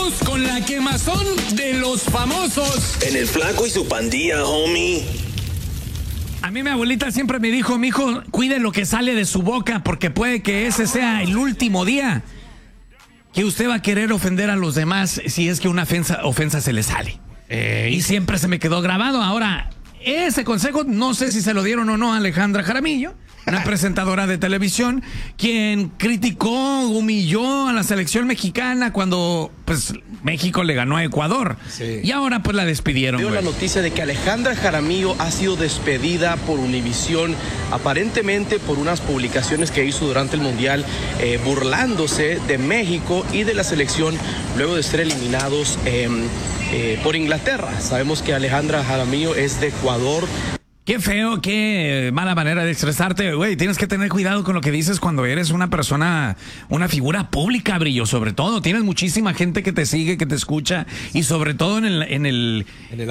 Seguimos con la quemazón de los famosos. En el Flaco y su pandilla, homie. A mí mi abuelita siempre me dijo, mijo, cuide lo que sale de su boca porque puede que ese sea el último día que usted va a querer ofender a los demás si es que una ofensa se le sale. Y siempre se me quedó grabado. Ahora, ese consejo no sé si se lo dieron o no a Alejandra Jaramillo, una presentadora de televisión, quien criticó, humilló a la selección mexicana cuando pues México le ganó a Ecuador. Sí. Y ahora pues la despidieron. Veo la noticia de que Alejandra Jaramillo ha sido despedida por Univisión, aparentemente por unas publicaciones que hizo durante el Mundial, burlándose de México y de la selección luego de ser eliminados por Inglaterra. Sabemos que Alejandra Jaramillo es de Ecuador. Qué feo, qué mala manera de expresarte, güey. Tienes que tener cuidado con lo que dices cuando eres una persona, una figura pública, Brillo, sobre todo. Tienes muchísima gente que te sigue, que te escucha, y sobre todo en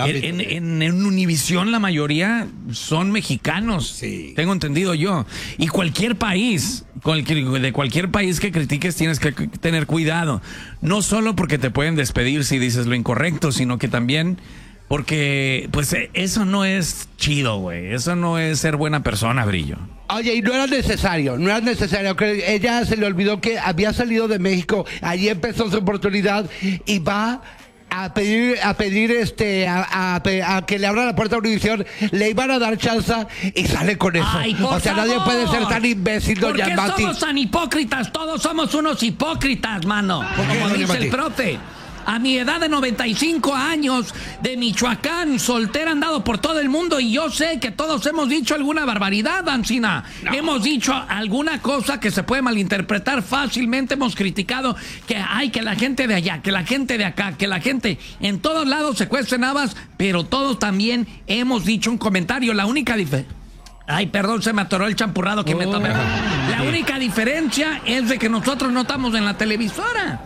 Univisión la mayoría son mexicanos. Sí. Tengo entendido yo. Y cualquier país, de cualquier país que critiques tienes que tener cuidado. No solo porque te pueden despedir si dices lo incorrecto, sino que también porque, pues, eso no es chido, güey. Eso no es ser buena persona, Brillo. Oye, y no era necesario. Ella se le olvidó que había salido de México. Allí empezó su oportunidad y va a pedir a que le abra la puerta a Univisión. Le iban a dar chance y sale con eso. Ay, o sea, nadie puede ser tan imbécil, doña Mati. ¿Por qué somos tan hipócritas? Todos somos unos hipócritas, mano. Como dice el profe. A mi edad de 95 años, de Michoacán, soltera, andado por todo el mundo, y yo sé que todos hemos dicho alguna barbaridad, Ancina. No. Hemos dicho alguna cosa que se puede malinterpretar fácilmente. Hemos criticado que la gente de allá, que la gente de acá, que la gente en todos lados se cuecen habas, pero todos también hemos dicho un comentario. La única diferencia... Ay, perdón, se me atoró el champurrado que me tomé. La única diferencia es de que nosotros no estamos en la televisora.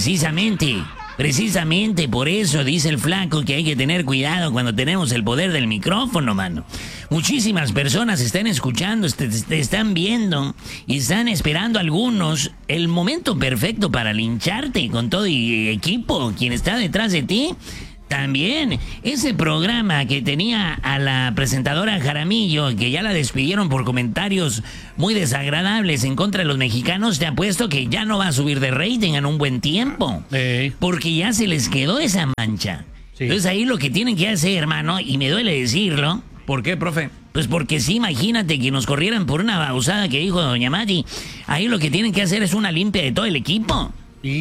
Precisamente por eso dice el Flaco que hay que tener cuidado cuando tenemos el poder del micrófono, mano. Muchísimas personas están escuchando, te están viendo y están esperando algunos el momento perfecto para lincharte con todo y equipo, quien está detrás de ti. También, ese programa que tenía a la presentadora Jaramillo, que ya la despidieron por comentarios muy desagradables en contra de los mexicanos, te apuesto que ya no va a subir de rating en un buen tiempo. Porque ya se les quedó esa mancha. Sí. Entonces ahí lo que tienen que hacer, hermano, y me duele decirlo. ¿Por qué, profe? Pues porque sí, imagínate que nos corrieran por una babosada que dijo doña Mati. Ahí lo que tienen que hacer es una limpia de todo el equipo.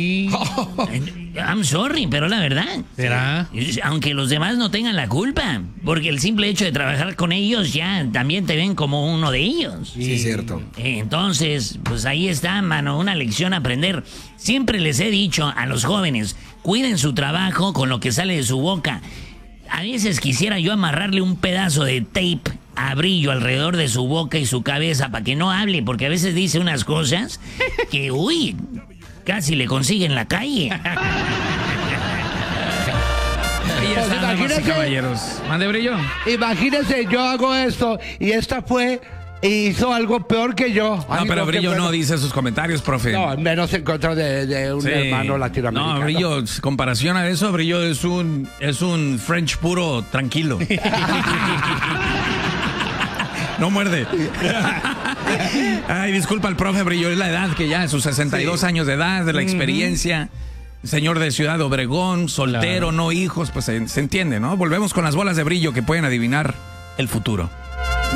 I'm sorry, pero la verdad. ¿Será? Aunque los demás no tengan la culpa, porque el simple hecho de trabajar con ellos ya también te ven como uno de ellos. Sí, es cierto. Entonces, pues ahí está, mano, una lección a aprender. Siempre les he dicho a los jóvenes, cuiden su trabajo con lo que sale de su boca. A veces quisiera yo amarrarle un pedazo de tape a Brillo alrededor de su boca y su cabeza para que no hable, porque a veces dice unas cosas que, uy, casi le consiguen la calle. Ahí están, damas y caballeros. Mande, Brillo. Imagínense, yo hago esto y esta fue... hizo algo peor que yo. No, pero Brillo no dice sus comentarios, profe. No, menos en contra de un hermano latinoamericano. No, Brillo, comparación a eso, Brillo es un French puro tranquilo. No muerde. Ay, disculpa al profe, Brillo, es la edad que ya, sus 62 años de edad, de la experiencia. Señor de Ciudad Obregón, soltero, no hijos, pues se entiende, ¿no? Volvemos con las bolas de Brillo que pueden adivinar el futuro.